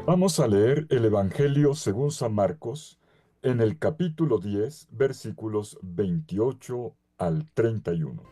Vamos a leer el Evangelio según San Marcos en el capítulo 10, versículos 28 al 31.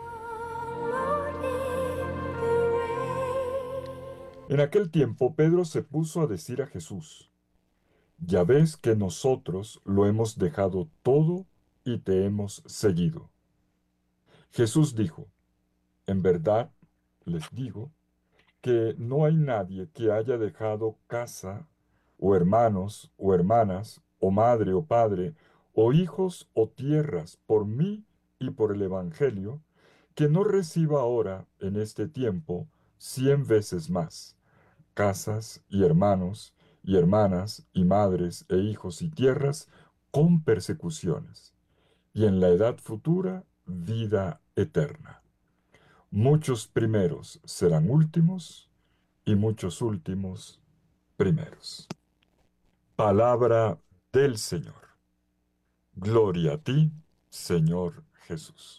En aquel tiempo Pedro se puso a decir a Jesús: Ya ves que nosotros lo hemos dejado todo y te hemos seguido. Jesús dijo: En verdad les digo que no hay nadie que haya dejado casa, o hermanos, o hermanas, o madre, o padre, o hijos, o tierras, por mí y por el Evangelio, que no reciba ahora, en este tiempo, 100 veces más, casas, y hermanos, y hermanas, y madres, e hijos, y tierras, con persecuciones, y en la edad futura, vida eterna. Muchos primeros serán últimos, y muchos últimos primeros. Palabra del Señor. Gloria a ti, Señor Jesús.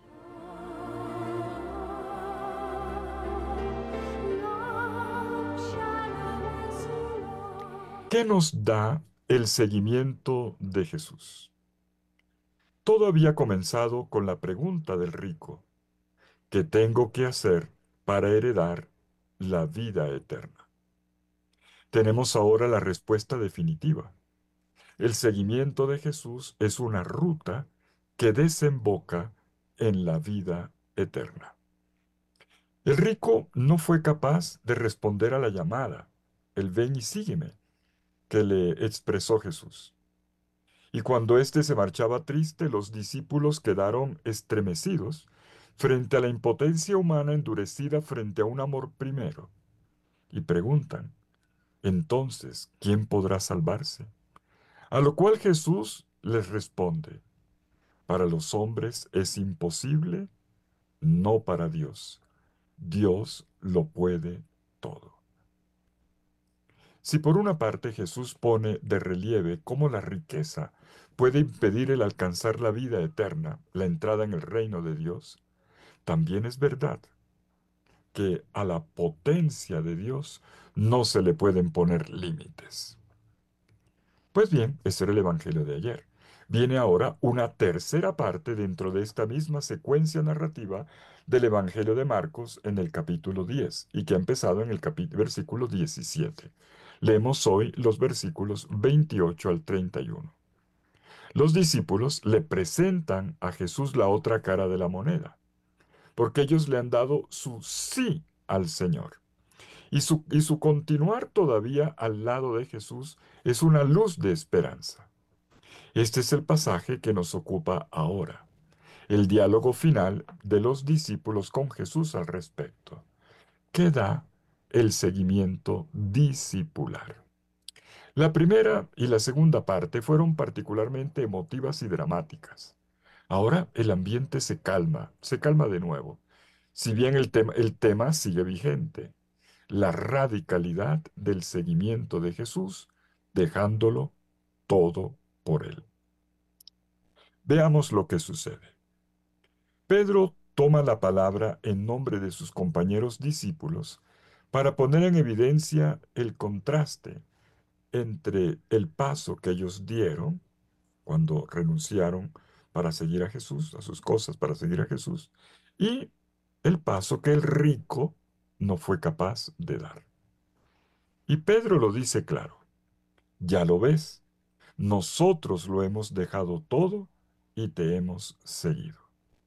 ¿Qué nos da el seguimiento de Jesús? Todo había comenzado con la pregunta del rico: ¿qué tengo que hacer para heredar la vida eterna? Tenemos ahora la respuesta definitiva. El seguimiento de Jesús es una ruta que desemboca en la vida eterna. El rico no fue capaz de responder a la llamada, el ven y sígueme, que le expresó Jesús. Y cuando éste se marchaba triste, los discípulos quedaron estremecidos frente a la impotencia humana endurecida frente a un amor primero, y preguntan: entonces, ¿quién podrá salvarse? A lo cual Jesús les responde: para los hombres es imposible, no para Dios. Dios lo puede todo. Si por una parte Jesús pone de relieve cómo la riqueza puede impedir el alcanzar la vida eterna, la entrada en el reino de Dios, también es verdad que a la potencia de Dios no se le pueden poner límites. Pues bien, ese era el Evangelio de ayer. Viene ahora una tercera parte dentro de esta misma secuencia narrativa del Evangelio de Marcos en el capítulo 10 y que ha empezado en el versículo 17. Leemos hoy los versículos 28 al 31. Los discípulos le presentan a Jesús la otra cara de la moneda, porque ellos le han dado su sí al Señor. Y su continuar todavía al lado de Jesús es una luz de esperanza. Este es el pasaje que nos ocupa ahora, el diálogo final de los discípulos con Jesús al respecto, que da el seguimiento discipular. La primera y la segunda parte fueron particularmente emotivas y dramáticas. Ahora el ambiente se calma de nuevo, si bien el tema sigue vigente: la radicalidad del seguimiento de Jesús, dejándolo todo por él. Veamos lo que sucede. Pedro toma la palabra en nombre de sus compañeros discípulos para poner en evidencia el contraste entre el paso que ellos dieron cuando renunciaron para seguir a Jesús, a sus cosas para seguir a Jesús, y el paso que el rico no fue capaz de dar. Y Pedro lo dice claro: ya lo ves, nosotros lo hemos dejado todo y te hemos seguido.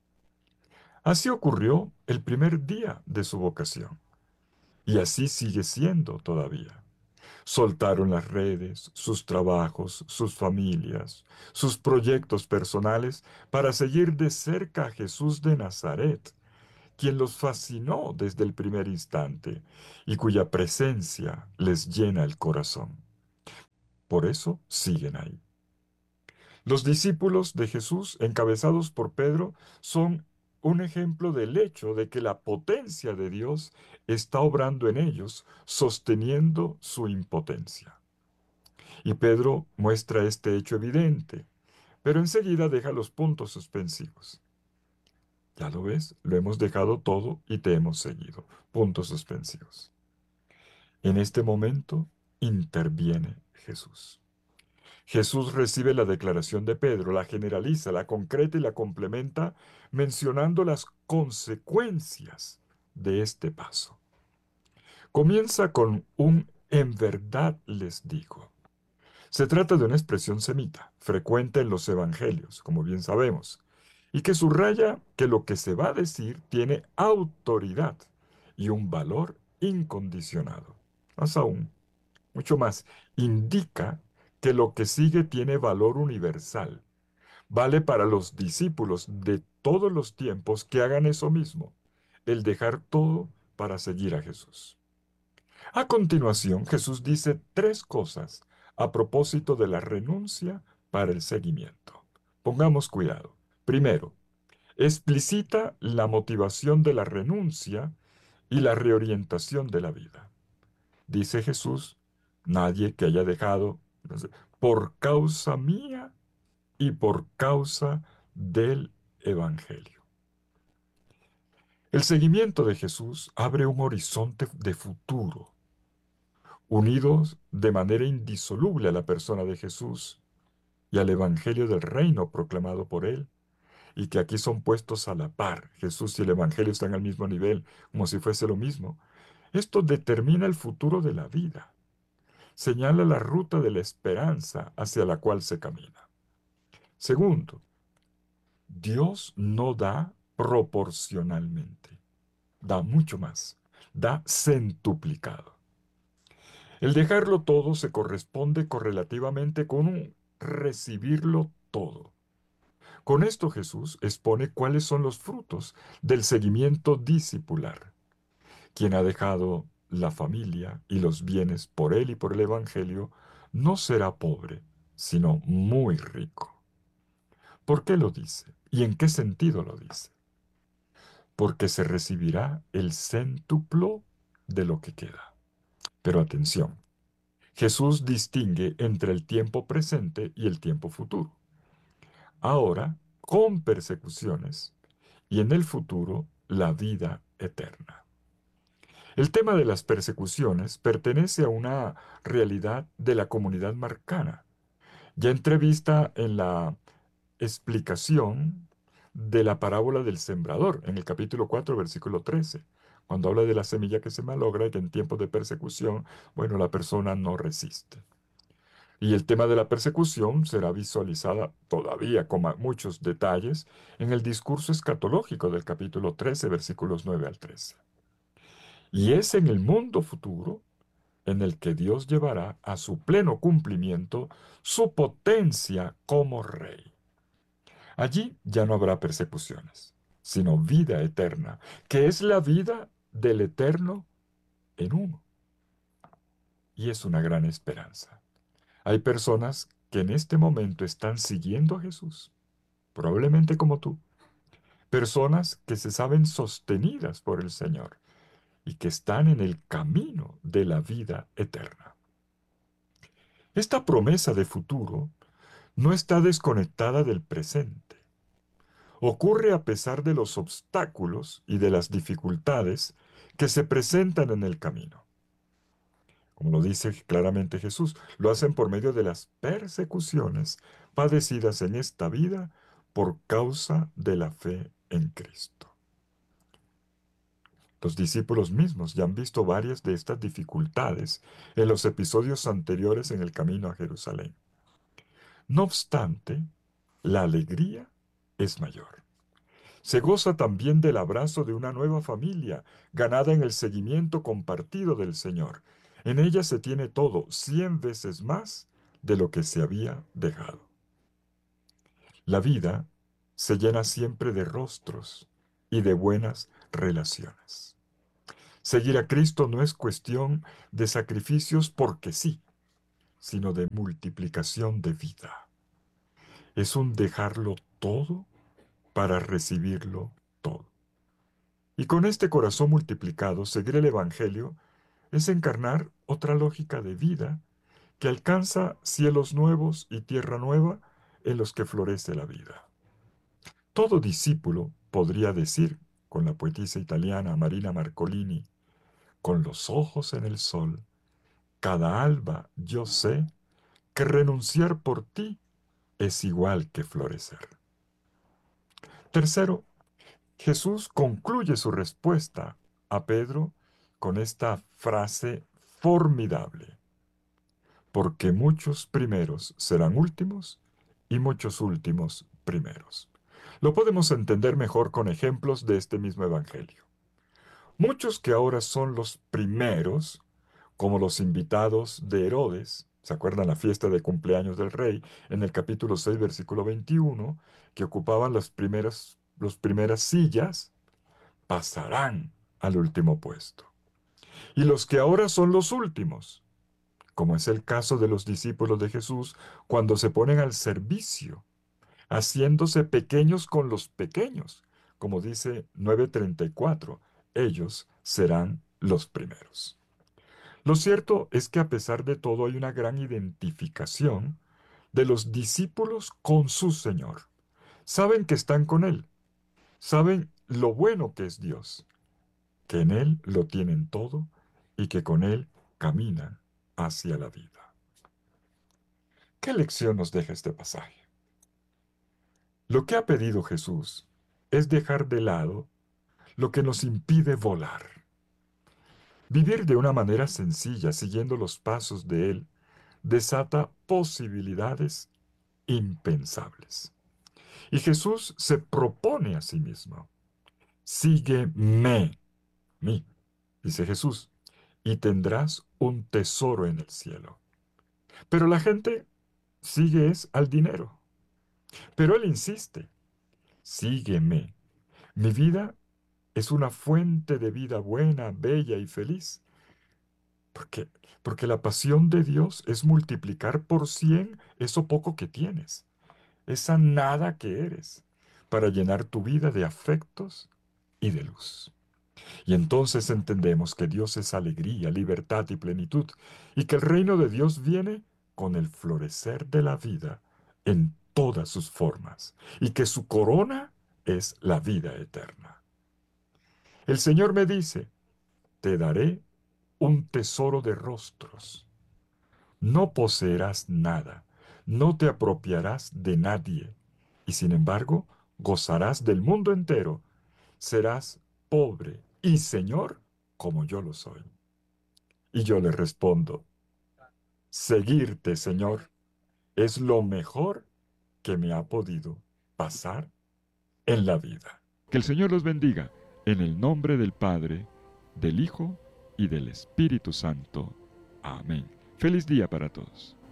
Así ocurrió el primer día de su vocación, y así sigue siendo todavía. Soltaron las redes, sus trabajos, sus familias, sus proyectos personales para seguir de cerca a Jesús de Nazaret, quien los fascinó desde el primer instante y cuya presencia les llena el corazón. Por eso siguen ahí. Los discípulos de Jesús, encabezados por Pedro, son un ejemplo del hecho de que la potencia de Dios está obrando en ellos, sosteniendo su impotencia. Y Pedro muestra este hecho evidente, pero enseguida deja los puntos suspensivos. Ya lo ves, lo hemos dejado todo y te hemos seguido. Puntos suspensivos. En este momento, interviene Jesús. Jesús recibe la declaración de Pedro, la generaliza, la concreta y la complementa, mencionando las consecuencias de este paso. Comienza con un en verdad les digo. Se trata de una expresión semita, frecuente en los evangelios, como bien sabemos, y que subraya que lo que se va a decir tiene autoridad y un valor incondicionado. Más aún, mucho más, indica que lo que sigue tiene valor universal. Vale para los discípulos de todos los tiempos que hagan eso mismo, el dejar todo para seguir a Jesús. A continuación, Jesús dice tres cosas a propósito de la renuncia para el seguimiento. Pongamos cuidado. Primero, explicita la motivación de la renuncia y la reorientación de la vida. Dice Jesús, nadie que haya dejado, no sé, por causa mía y por causa del Evangelio. El seguimiento de Jesús abre un horizonte de futuro, unidos de manera indisoluble a la persona de Jesús y al Evangelio del reino proclamado por él, y que aquí son puestos a la par. Jesús y el Evangelio están al mismo nivel, como si fuese lo mismo. Esto determina el futuro de la vida, señala la ruta de la esperanza hacia la cual se camina. Segundo, Dios no da proporcionalmente, da mucho más, da centuplicado. El dejarlo todo se corresponde correlativamente con un recibirlo todo. Con esto Jesús expone cuáles son los frutos del seguimiento discipular. Quien ha dejado la familia y los bienes por él y por el Evangelio no será pobre, sino muy rico. ¿Por qué lo dice? ¿Y en qué sentido lo dice? Porque se recibirá el céntuplo de lo que queda. Pero atención, Jesús distingue entre el tiempo presente y el tiempo futuro. Ahora, con persecuciones, y en el futuro, la vida eterna. El tema de las persecuciones pertenece a una realidad de la comunidad marcana, ya entrevista en la explicación de la parábola del sembrador, en el capítulo 4, versículo 13, cuando habla de la semilla que se malogra y que en tiempos de persecución, bueno, la persona no resiste. Y el tema de la persecución será visualizada todavía con muchos detalles en el discurso escatológico del capítulo 13, versículos 9 al 13. Y es en el mundo futuro en el que Dios llevará a su pleno cumplimiento su potencia como rey. Allí ya no habrá persecuciones, sino vida eterna, que es la vida del eterno en uno. Y es una gran esperanza. Hay personas que en este momento están siguiendo a Jesús, probablemente como tú. Personas que se saben sostenidas por el Señor y que están en el camino de la vida eterna. Esta promesa de futuro no está desconectada del presente. Ocurre a pesar de los obstáculos y de las dificultades que se presentan en el camino. Como lo dice claramente Jesús, lo hacen por medio de las persecuciones padecidas en esta vida por causa de la fe en Cristo. Los discípulos mismos ya han visto varias de estas dificultades en los episodios anteriores en el camino a Jerusalén. No obstante, la alegría es mayor. Se goza también del abrazo de una nueva familia, ganada en el seguimiento compartido del Señor. En ella se tiene todo 100 veces más de lo que se había dejado. La vida se llena siempre de rostros y de buenas relaciones. Seguir a Cristo no es cuestión de sacrificios porque sí, sino de multiplicación de vida. Es un dejarlo todo para recibirlo todo. Y con este corazón multiplicado, seguir el Evangelio es encarnar otra lógica de vida que alcanza cielos nuevos y tierra nueva en los que florece la vida. Todo discípulo podría decir, con la poetisa italiana Marina Marcolini, con los ojos en el sol, cada alba yo sé que renunciar por ti es igual que florecer. Tercero, Jesús concluye su respuesta a Pedro con esta frase formidable: porque muchos primeros serán últimos y muchos últimos primeros. Lo podemos entender mejor con ejemplos de este mismo Evangelio. Muchos que ahora son los primeros, como los invitados de Herodes, ¿se acuerdan la fiesta de cumpleaños del rey en el capítulo 6, versículo 21, que ocupaban las primeras sillas, pasarán al último puesto? Y los que ahora son los últimos, como es el caso de los discípulos de Jesús cuando se ponen al servicio, haciéndose pequeños con los pequeños, como dice 9:34, ellos serán los primeros. Lo cierto es que a pesar de todo hay una gran identificación de los discípulos con su Señor. Saben que están con Él, saben lo bueno que es Dios, que en Él lo tienen todo y que con Él caminan hacia la vida. ¿Qué lección nos deja este pasaje? Lo que ha pedido Jesús es dejar de lado lo que nos impide volar. Vivir de una manera sencilla, siguiendo los pasos de Él, desata posibilidades impensables. Y Jesús se propone a sí mismo: sígueme, mí, dice Jesús, y tendrás un tesoro en el cielo. Pero la gente sigue es al dinero. Pero Él insiste: sígueme. Mi vida es una fuente de vida buena, bella y feliz. Porque, porque la pasión de Dios es multiplicar por 100 eso poco que tienes, esa nada que eres, para llenar tu vida de afectos y de luz. Y entonces entendemos que Dios es alegría, libertad y plenitud, y que el reino de Dios viene con el florecer de la vida en todas sus formas, y que su corona es la vida eterna. El Señor me dice: te daré un tesoro de rostros. No poseerás nada, no te apropiarás de nadie, y sin embargo gozarás del mundo entero. Serás pobre y señor como yo lo soy. Y yo le respondo: seguirte, Señor, es lo mejor que me ha podido pasar en la vida. Que el Señor los bendiga en el nombre del Padre, del Hijo y del Espíritu Santo. Amén. Feliz día para todos.